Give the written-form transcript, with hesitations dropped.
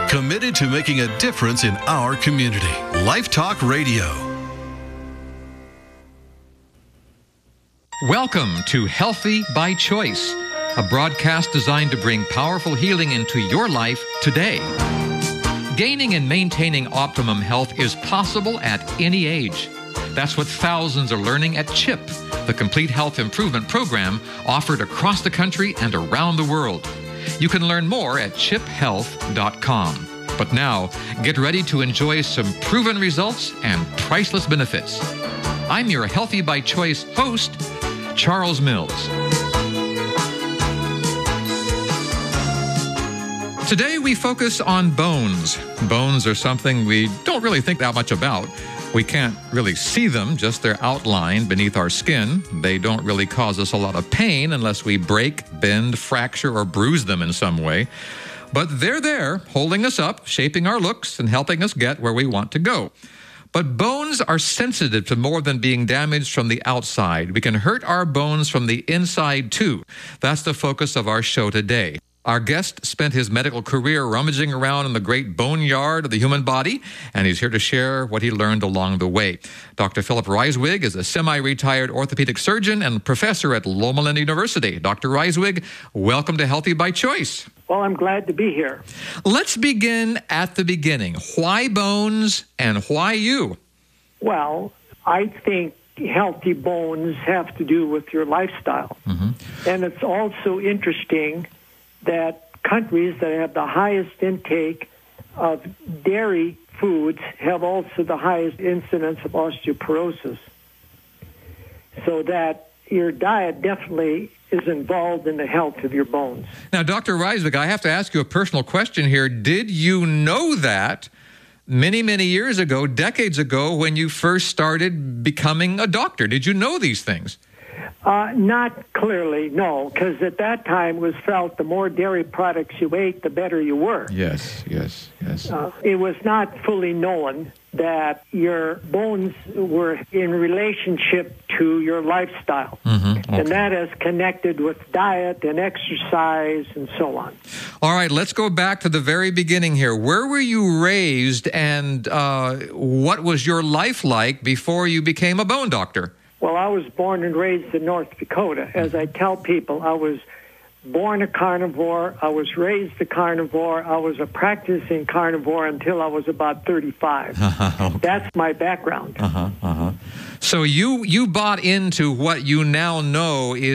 Committed to making a difference in our community. Life Talk Radio. Welcome to Healthy by Choice, a broadcast designed to bring powerful healing into your life today. Gaining and maintaining optimum health is possible at any age. That's what thousands are learning at CHIP, the Complete Health Improvement Program offered across the country and around the world. You can learn more at chiphealth.com. But now, get ready to enjoy some proven results and priceless benefits. I'm your Healthy by Choice host, Charles Mills. Today we focus on bones. Bones are something we don't really think that much about. We can't really see them, just their outline beneath our skin. They don't really cause us a lot of pain unless we break, bend, fracture, or bruise them in some way. But they're there, holding us up, shaping our looks, and helping us get where we want to go. But bones are sensitive to more than being damaged from the outside. We can hurt our bones from the inside, too. That's the focus of our show today. Our guest spent his medical career rummaging around in the great boneyard of the human body, and he's here to share what he learned along the way. Dr. Philip Reiswig is a semi-retired orthopedic surgeon and professor at Loma Linda University. Dr. Reiswig, welcome to Healthy by Choice. Well, I'm glad to be here. Let's begin at the beginning. Why bones and why you? Well, I think healthy bones have to do with your lifestyle. And it's also interesting that countries that have the highest intake of dairy foods have also the highest incidence of osteoporosis. So that your diet definitely is involved in the health of your bones. Now, Dr. Reiswig, I have to ask you a personal question here. Did you know that many, many years ago, decades ago, when you first started becoming a doctor? Did you know these things? Not clearly, no, because at that time it was felt the more dairy products you ate, the better you were. Yes. It was not fully known that your bones were in relationship to your lifestyle. Okay. And that is connected with diet and exercise and so on. All right, let's go back to the very beginning here. Where were you raised and what was your life like before you became a bone doctor? Well, I was born and raised in North Dakota. As I tell people, I was born a carnivore. I was raised a carnivore. I was a practicing carnivore until I was about 35. Okay. That's my background. So you bought into what you now know is